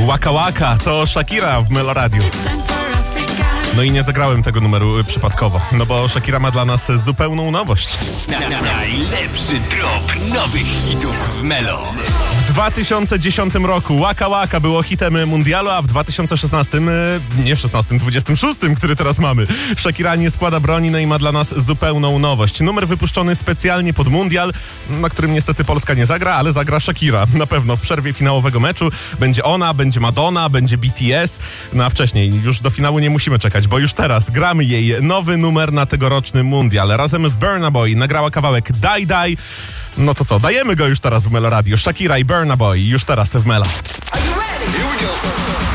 Waka Waka to Shakira w Melo Radio. No i nie zagrałem tego numeru przypadkowo, no bo Shakira ma dla nas zupełną nowość. Najlepszy drop nowych hitów w Melo. W 2010 roku Waka Waka było hitem mundialu, a w 2016, 26, który teraz mamy, Shakira nie składa broni, no i ma dla nas zupełną nowość. Numer wypuszczony specjalnie pod mundial, na którym niestety Polska nie zagra, ale zagra Shakira. Na pewno w przerwie finałowego meczu będzie ona, będzie Madonna, będzie BTS, no a wcześniej już do finału nie musimy czekać, bo już teraz gramy jej nowy numer na tegoroczny mundial. Razem z Burna Boy nagrała kawałek Die Die. No to co, dajemy go już teraz w Melo Radio. Shakira i Burna Boy już teraz w Melo.